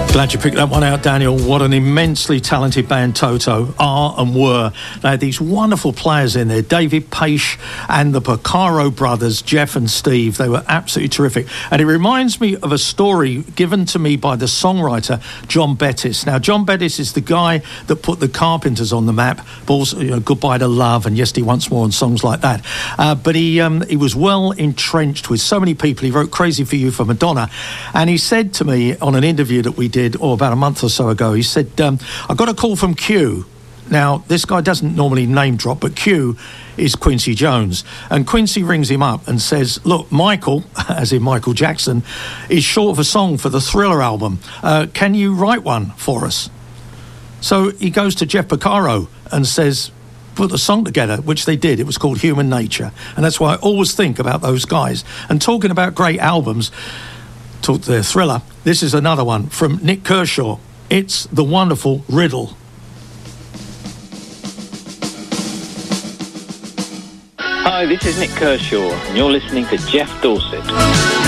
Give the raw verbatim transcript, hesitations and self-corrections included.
Glad you picked that one out, Daniel. What an immensely talented band Toto are and were. They had these wonderful players in there, David Paish and the Porcaro brothers, Jeff and Steve. They were absolutely terrific. And it reminds me of a story given to me by the songwriter John Bettis. Now, John Bettis is the guy that put the Carpenters on the map, but also, you know, Goodbye to Love and Yesterday Once More and songs like that. Uh, but he um, he was well entrenched with so many people. He wrote Crazy for You for Madonna. And he said to me on an interview that we did, or about a month or so ago, he said, um, I got a call from Q. Now, this guy doesn't normally name drop, but Q is Quincy Jones. And Quincy rings him up and says, look, Michael, as in Michael Jackson, is short of a song for the Thriller album. Uh, can you write one for us? So he goes to Jeff Porcaro and says, put the song together, which they did. It was called Human Nature. And that's why I always think about those guys. And talking about great albums, talk to their Thriller, this is another one from Nick Kershaw. It's the wonderful Riddle. Hi, this is Nick Kershaw, and you're listening to Jeff Dorset.